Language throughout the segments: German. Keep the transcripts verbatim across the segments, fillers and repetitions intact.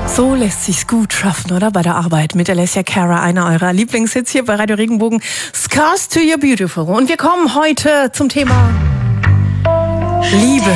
So lässt sich's gut schaffen, oder? Bei der Arbeit mit Alessia Cara, einer eurer Lieblingshits hier bei Radio Regenbogen. Scars to Your Beautiful. Und wir kommen heute zum Thema Liebe.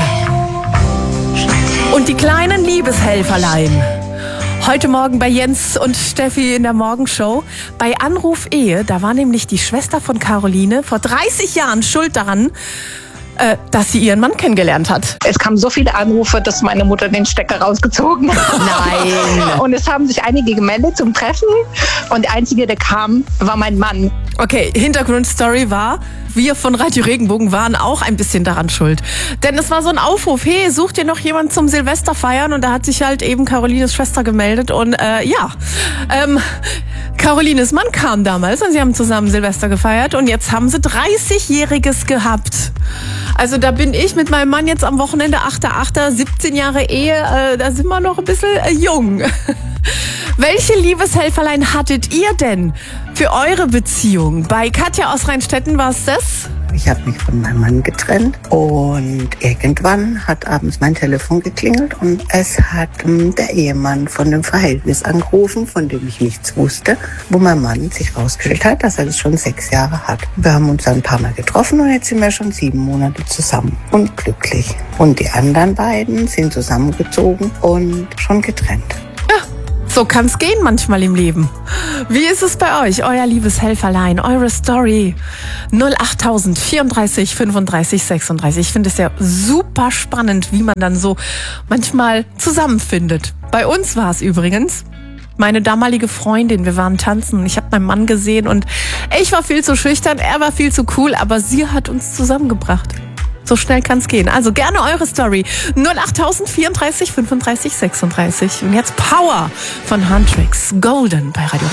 Und die kleinen Liebeshelferlein. Heute Morgen bei Jens und Steffi in der Morgenshow. Bei Anruf Ehe, da war nämlich die Schwester von Caroline vor dreißig Jahren schuld daran, Äh, dass sie ihren Mann kennengelernt hat. Es kamen so viele Anrufe, dass meine Mutter den Stecker rausgezogen hat. Nein. Und es haben sich einige gemeldet zum Treffen. Und der Einzige, der kam, war mein Mann. Okay, Hintergrundstory war, wir von Radio Regenbogen waren auch ein bisschen daran schuld. Denn es war so ein Aufruf, hey, sucht ihr noch jemanden zum Silvester feiern? Und da hat sich halt eben Carolines Schwester gemeldet. Und äh, ja, ähm, Carolines Mann kam damals und sie haben zusammen Silvester gefeiert. Und jetzt haben sie dreißigjähriges gehabt. Also da bin ich mit meinem Mann jetzt am Wochenende achter achter siebzehn Jahre Ehe, äh, da sind wir noch ein bisschen äh, jung. Welche Liebeshelferlein hattet ihr denn für eure Beziehung? Bei Katja aus Rheinstetten war es das? Ich habe mich von meinem Mann getrennt und irgendwann hat abends mein Telefon geklingelt und es hat ähm, der Ehemann von dem Verhältnis angerufen, von dem ich nichts wusste, wo mein Mann sich rausgestellt hat, dass er das schon sechs Jahre hat. Wir haben uns dann ein paar Mal getroffen und jetzt sind wir schon sieben Monate zusammen und glücklich. Und die anderen beiden sind zusammengezogen und schon getrennt. So kann's gehen manchmal im Leben. Wie ist es bei euch? Euer Liebeshelferlein, eure Story. null acht tausend vierunddreißig fünfunddreißig sechsunddreißig. Ich finde es ja super spannend, wie man dann so manchmal zusammenfindet. Bei uns war es übrigens meine damalige Freundin. Wir waren tanzen. Ich habe meinen Mann gesehen und ich war viel zu schüchtern, er war viel zu cool, aber sie hat uns zusammengebracht. So schnell kann's gehen. Also gerne eure Story. null acht tausend vierunddreißig fünfunddreißig sechsunddreißig. Und jetzt Power von Huntrix. Golden bei Radio.